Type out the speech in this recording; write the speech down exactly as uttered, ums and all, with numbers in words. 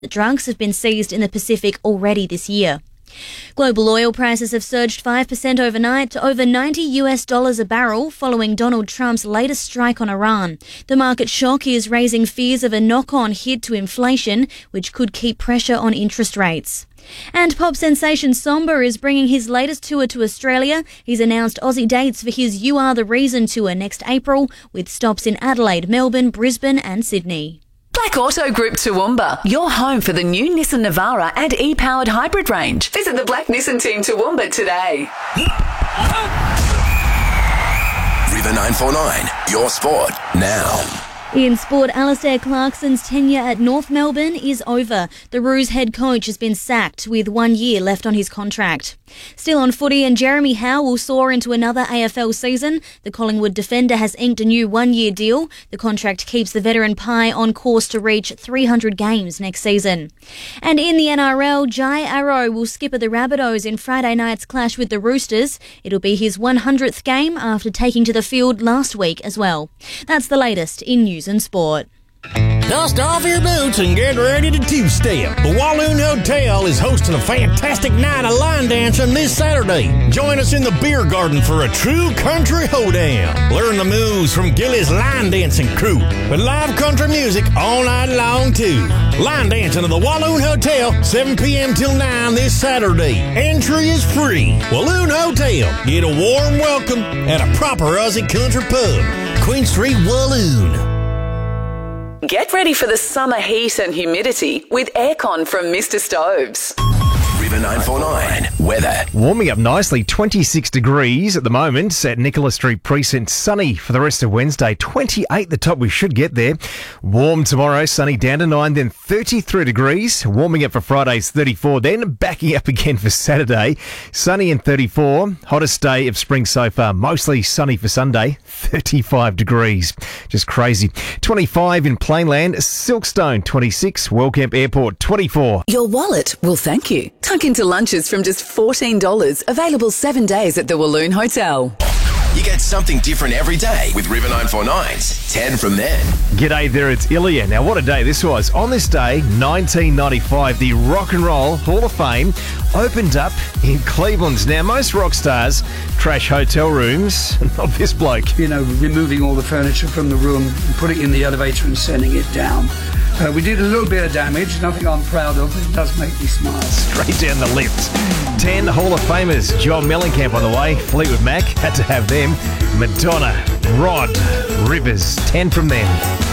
The drugs have been seized in the Pacific already this year. Global oil prices have surged five percent overnight to over ninety US dollars a barrel following Donald Trump's latest strike on Iran. The market shock is raising fears of a knock-on hit to inflation, which could keep pressure on interest rates. And pop sensation Somber is bringing his latest tour to Australia. He's announced Aussie dates for his You Are The Reason tour next April, with stops in Adelaide, Melbourne, Brisbane and Sydney. Black Auto Group Toowoomba, your home for the new Nissan Navara and e-powered hybrid range. Visit the Black Nissan team Toowoomba today. River nine four nine, your sport now. In sport, Alistair Clarkson's tenure at North Melbourne is over. The Roos head coach has been sacked with one year left on his contract. Still on footy, and Jeremy Howe will soar into another A F L season. The Collingwood defender has inked a new one-year deal. The contract keeps the veteran Pie on course to reach three hundred games next season. And in the N R L, Jai Arrow will skipper the Rabbitohs in Friday night's clash with the Roosters. It'll be his one hundredth game after taking to the field last week as well. That's the latest in news and sport. Dust off your boots and get ready to two-step. The Walloon Hotel is hosting a fantastic night of line dancing this Saturday. Join us in the beer garden for a true country hoedown. Learn the moves from Gilly's line dancing crew with live country music all night long too. Line dancing at the Walloon Hotel, seven p.m. till nine this Saturday. Entry is free. Walloon Hotel. Get a warm welcome at a proper Aussie country pub. Queen Street, Walloon. Get ready for the summer heat and humidity with aircon from Mister Stoves. River nine four nine, weather. Warming up nicely, twenty-six degrees at the moment at Nicholas Street Precinct. Sunny for the rest of Wednesday, twenty-eight the top, we should get there. Warm tomorrow, sunny down to nine, then thirty-three degrees. Warming up for Friday's thirty-four, then backing up again for Saturday. Sunny and thirty-four, hottest day of spring so far. Mostly sunny for Sunday, thirty-five degrees. Just crazy. twenty-five in Plainland, Silkstone, twenty-six, Wellcamp Airport, twenty-four. Your wallet will thank you. Tuck into lunches from just fourteen dollars. Available seven days at the Walloon Hotel. You get something different every day with River nine four nine's ten from then. G'day there, it's Ilya. Now, what a day this was. On this day, nineteen ninety-five, the Rock and Roll Hall of Fame opened up in Cleveland. Now, most rock stars trash hotel rooms, not this bloke. You know, removing all the furniture from the room and putting it in the elevator and sending it down. Uh, we did a little bit of damage, nothing I'm proud of, but it does make me smile. Straight down the lift. Ten Hall of Famers. John Mellencamp on the way. Fleetwood Mac, had to have them. Madonna, Rod, Rivers, ten from them.